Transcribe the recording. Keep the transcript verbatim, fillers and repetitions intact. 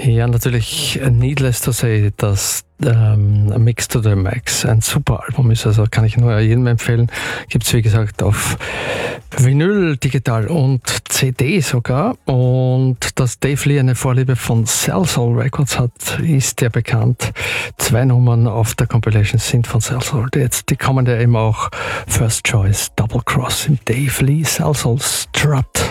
Ja, natürlich needless to say, dass ähm, Mix to the Max ein super Album ist, also kann ich nur jedem empfehlen. Gibt es wie gesagt auf Vinyl, digital und C D sogar. Und dass Dave Lee eine Vorliebe von Salsoul Records hat, ist ja bekannt. Zwei Nummern auf der Compilation sind von Salsoul. Jetzt die kommen ja eben auch First Choice Double Cross im Dave Lee Salsoul Strut.